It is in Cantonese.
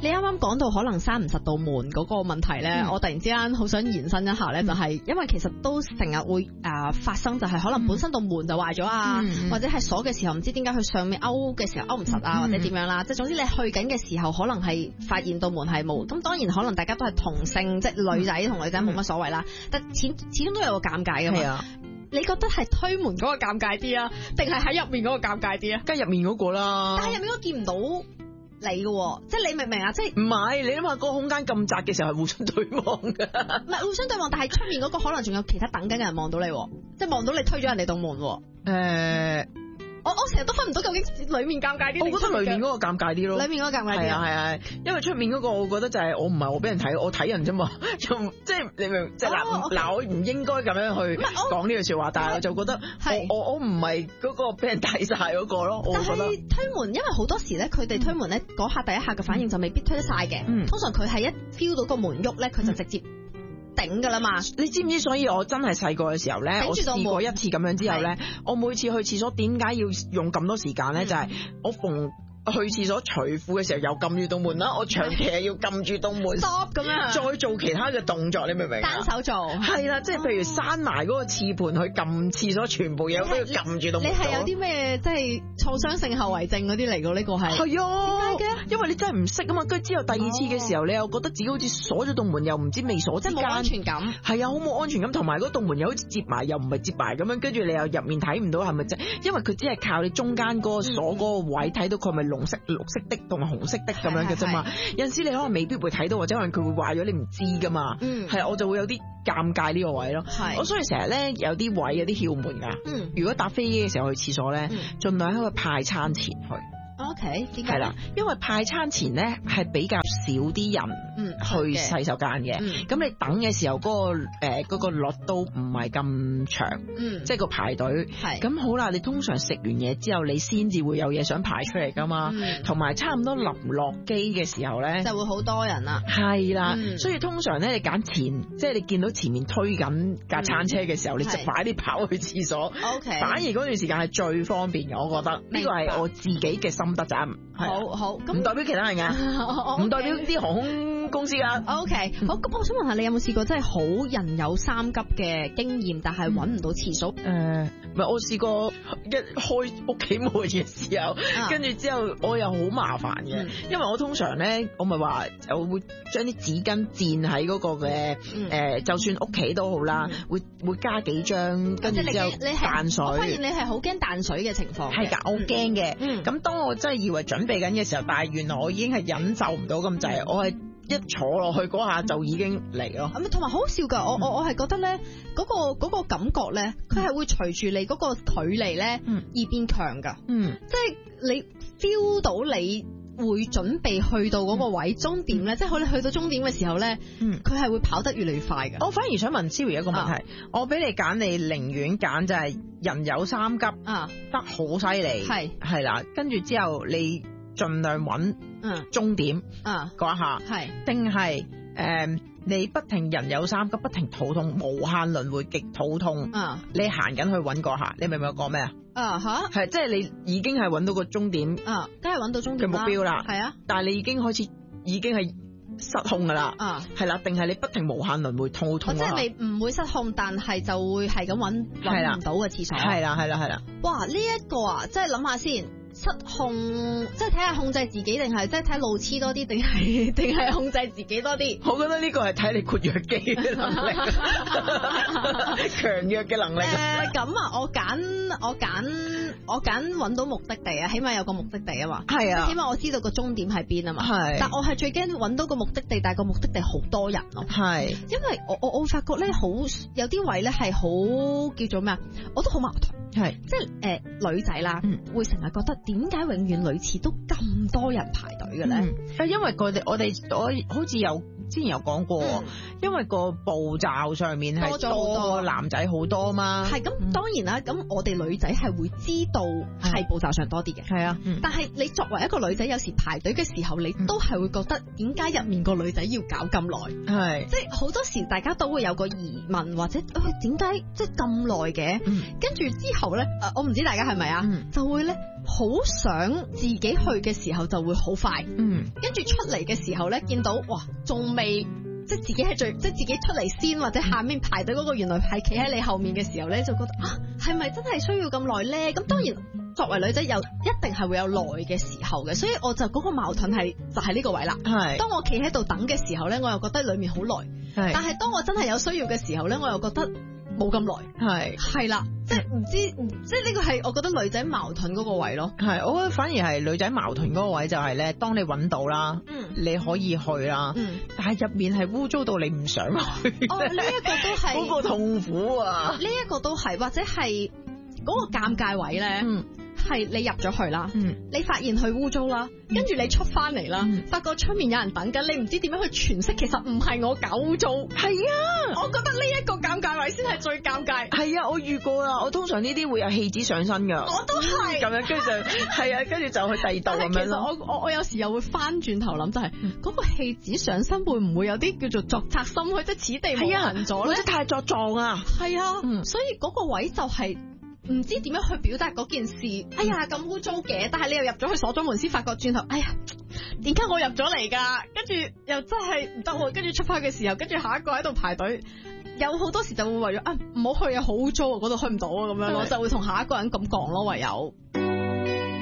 你啱啱講到可能閂唔實道門嗰個問題咧，我突然之間好想延伸一下咧，就係因為其實都成日會發生，就係可能本身道門就壞咗啊，或者係鎖嘅時候唔知點解佢上面勾嘅時候勾唔實啊，或者點樣啦，即係總之你去緊嘅時候可能係發現道門係冇，咁當然可能大家都係同性，即係女仔同女仔冇乜所謂啦，但始終都有個尷尬噶嘛。你覺得係推門嗰個尷尬啲啊，定係喺入面嗰個尷尬啲啊？ 梗係入面嗰個啦。 但係入面嗰個見唔到你嘅，即係你明唔明啊？即係唔係你諗下嗰個空間咁窄嘅時候係互相對望㗎。 唔係互相對望，但係出面嗰個可能仲有其他等緊嘅人望到你，即係望到你推咗人哋道門。我成日都分唔到究竟裡面尷尬啲。 我覺得裡面嗰個尷尬啲咯。 裡面嗰個尷尬啲。係啊，因為出面嗰個我覺得就係我俾人睇，我睇人啫嘛，即係你明？即係嗱，我唔應該咁樣去講呢句説話，但係我就覺得我唔係嗰個俾人睇晒嗰個咯。 但係推門，因為好多時咧，佢哋推門咧嗰下第一下嘅反應就未必推得晒嘅。通常佢係一 feel 到個門喐咧，佢就直接頂噶啦嘛， 你知唔知？所以我真係細個嘅時候咧，我試過一次咁樣之後咧，我每次去廁所點解要用咁多時間咧？就係我逢去廁所除褲嘅時候又撳住道門啦，我長期係要撳住道門 stop 咁樣， 再做其他嘅動作，你明唔明？ 單手做係啦，即係譬如閂埋嗰個廁盤去撳廁所，全部嘢都要撳住道門。 你係有啲咩即係創傷性後遺症嗰啲嚟㗎？呢個係啊， 點解嘅？ 因為你真係唔識啊嘛，跟住之後第二次嘅時候，你又覺得自己好似鎖咗道門，又唔知未鎖之間， 即係冇安全感。 係啊，好冇安全感，同埋嗰道門又好似接埋，又唔係接埋咁樣，跟住你又入面睇唔到係咪啫？因為佢只係靠你中間嗰個鎖嗰個位睇到佢係咪綠色的同埋紅色的咁樣嘅啫嘛。有陣時你可能未必會睇到，或者可能佢會壞咗，你唔知噶嘛。係我就會有啲尷尬呢個位咯。我所以成日咧有啲位有啲竅門噶。如果搭飛機嘅時候去廁所咧，盡量喺個派餐前去。 OK， 點解？ 係啦，因為派餐前咧係比較少啲人去洗手間嘅，咁你等嘅時候嗰個率都唔係咁長，即係個排隊。咁好啦，你通常食完嘢之後，你先至會有嘢想排出嚟噶嘛，同埋差唔多臨落機嘅時候咧， 就會好多人啦。 係啦，所以通常咧你揀前，即係你見到前面推緊架餐車嘅時候，你就快啲跑去廁所。 OK， 反而嗰段時間係最方便嘅，我覺得呢個係我自己嘅心得咋。 好，咁唔代表其他人噶，唔代表啲航空公司噶。 OK，好，咁我想問下你有冇試過真係好人有三急嘅經驗，但係揾唔到廁所？ 唔係，我試過一開屋企門嘅時候，跟住之後我又好麻煩嘅，因為我通常咧，我咪話我會將啲紙巾墊喺嗰個嘅就算屋企都好啦，會加幾張，跟住之後彈水。我發現你係好驚彈水嘅情況。 係㗎，我驚嘅。咁當我真係以為準備緊嘅時候，但係原來我已經係忍受唔到咁滯，我係一坐落去嗰下就已經嚟咯。 同埋好好笑㗎，我係覺得咧嗰個感覺咧，佢係會隨住你嗰個距離咧而變強㗎。即係你 feel 到你會準備去到嗰個位終點咧，即係可能去到終點嘅時候咧，佢係會跑得越嚟越快㗎。 我反而想問 Siri 一個問題，我俾你揀，你寧願揀就係人有三急得好犀利，係啦，跟住之後你盡量揾終點嗰一下，定係你不停人有三急，不停肚痛，無限輪迴極肚痛，你行緊去揾嗰下，你明唔明我講咩啊？係即係你已經係揾到個終點， 梗係揾到終點嘅目標啦，係啊，但係你已經開始已經係失控噶啦，係啦，定係你不停無限輪迴肚痛？即係你唔會失控，但係就會係咁揾唔到嘅廁所。 係啦。 哇！呢一個啊，即係諗下先。失控，即係睇下控制自己定係即係睇路痴多啲，定係控制自己多啲？ 我覺得呢個係睇你括約肌嘅能力，強弱嘅能力。 咁啊，我揀揾到目的地啊，起碼有個目的地啊嘛。係啊，起碼我知道個終點喺邊啊嘛。係，但我係最驚揾到個目的地，但係個目的地好多人咯。係，因為我發覺咧，好有啲位咧係好叫做咩啊？我都好矛盾。係，即係女仔啦，會成日覺得點解永遠女廁都咁多人排隊嘅咧？ 因為我好似之前有講過，因為個步驟上面係多過男仔好多嘛。係咁，當然啦，咁我哋女仔係會知道係步驟上多啲嘅。係啊，但係你作為一個女仔，有時排隊嘅時候，你都係會覺得點解入面個女仔要搞咁耐？係，即係好多時大家都會有個疑問，或者點解即係咁耐嘅？跟住之後咧，我唔知大家係咪啊，就會咧好想自己去嘅時候就會好快，跟住出嚟嘅時候咧，見到哇，仲未即係自己係即係自己出嚟先，或者下面排隊嗰個原來係企喺你後面嘅時候咧，就覺得啊，係咪真係需要咁耐咧？咁當然作為女仔又一定係會有耐嘅時候嘅，所以我就嗰個矛盾就係呢個位啦。係，當我企喺度等嘅時候咧，我又覺得裏面好耐，但係當我真係有需要嘅時候咧，我又覺得冇咁耐，係啦，即係唔知，即係呢個係我覺得女仔矛盾嗰個位咯。係，我覺得反而係女仔矛盾嗰個位就係咧，當你揾到啦，你可以去啦，但係入面係污糟到你唔想去。哦，呢一個都係嗰個痛苦啊！呢一個都係，或者係嗰個尷尬位咧。係你入咗去啦，你發現佢污糟啦，跟住你出翻嚟啦，發覺出面有人等緊，你唔知點樣去詮釋，其實唔係我搞污糟。係啊，我覺得呢一個尷尬位先係最尷尬。係啊，我遇過啦，我通常呢啲會有戲子上身噶。我都係咁樣，跟住就係啊，跟住就去第二度咁樣咯。其實我有時又會翻轉頭諗，就係嗰個戲子上身會唔會有啲叫做作賊心虛，即係此地無銀咗咧？太作狀啊！係啊，所以嗰個位就係。唔知點樣去表達嗰件事，哎呀咁污糟嘅，但係你又入咗去鎖咗門先發覺轉頭，哎呀點解我入咗嚟㗎？跟住又真係唔得喎，跟住出翻嘅時候，跟住下一個喺度排隊，有好多時就會為咗唔好去啊，好污糟啊，嗰度去唔到啊咁樣，我就會同下一個人咁講咯，唯有。